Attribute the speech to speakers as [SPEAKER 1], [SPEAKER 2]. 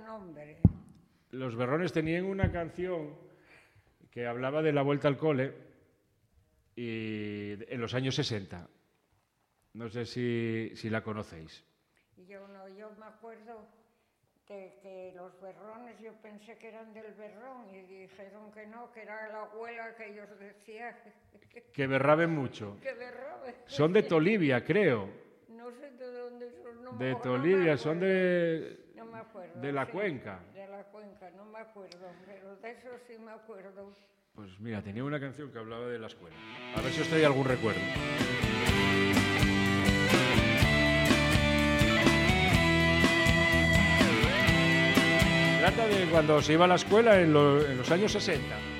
[SPEAKER 1] nombre.
[SPEAKER 2] Los Berrones tenían una canción que hablaba de la vuelta al cole y en los años 60. No sé si la conocéis.
[SPEAKER 1] Yo me acuerdo que los Berrones, yo pensé que eran del Berrón y dijeron que no, que era la abuela que ellos decían.
[SPEAKER 2] Que berraben mucho.
[SPEAKER 1] Que berraben.
[SPEAKER 2] Son de Tolivia, creo.
[SPEAKER 1] No sé de dónde son. No
[SPEAKER 2] De
[SPEAKER 1] me
[SPEAKER 2] Tolivia,
[SPEAKER 1] acuerdo.
[SPEAKER 2] son de...
[SPEAKER 1] No me acuerdo.
[SPEAKER 2] De la
[SPEAKER 1] sí,
[SPEAKER 2] Cuenca.
[SPEAKER 1] De la Cuenca, no me acuerdo, pero de eso sí me acuerdo.
[SPEAKER 2] Pues mira, tenía una canción que hablaba de la escuela. A ver si os trae algún recuerdo. Trata de cuando se iba a la escuela en los años 60.